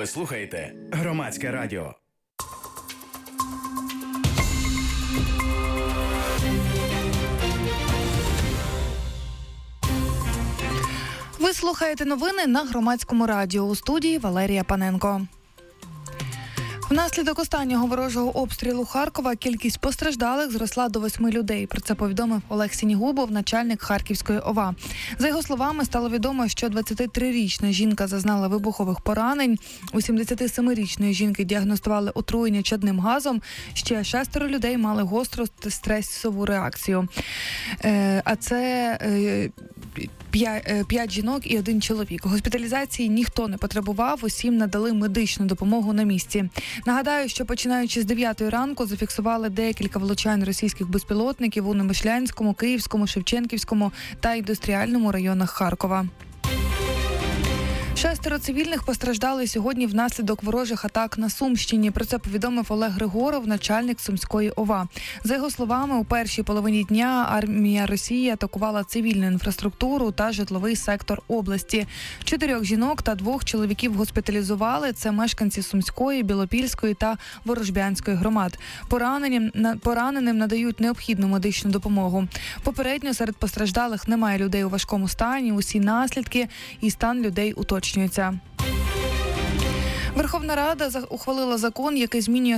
Ви слухаєте Громадське радіо. Ви слухаєте новини на Громадському радіо. У студії Валерія Паненко. Внаслідок останнього ворожого обстрілу Харкова кількість постраждалих зросла до 8 людей. Про це повідомив Олег Сінігубов, начальник Харківської ОВА. За його словами, стало відомо, що 23-річна жінка зазнала вибухових поранень. У 77-річної жінки діагностували отруєння чадним газом. Ще 6 людей мали гостру стресову реакцію. А це 5 жінок і 1 чоловік. Госпіталізації ніхто не потребував, усім надали медичну допомогу на місці. Нагадаю, що починаючи з 9 ранку зафіксували декілька влучань російських безпілотників у Немишлянському, Київському, Шевченківському та індустріальному районах Харкова. 6 цивільних постраждали сьогодні внаслідок ворожих атак на Сумщині. Про це повідомив Олег Григоров, начальник Сумської ОВА. За його словами, у першій половині дня армія Росії атакувала цивільну інфраструктуру та житловий сектор області. 4 жінок та 2 чоловіків госпіталізували. Це мешканці Сумської, Білопільської та Ворожбянської громад. Пораненим надають необхідну медичну допомогу. Попередньо серед постраждалих немає людей у важкому стані. Усі наслідки і стан людей уточнюються. Верховна Рада ухвалила закон, який змінює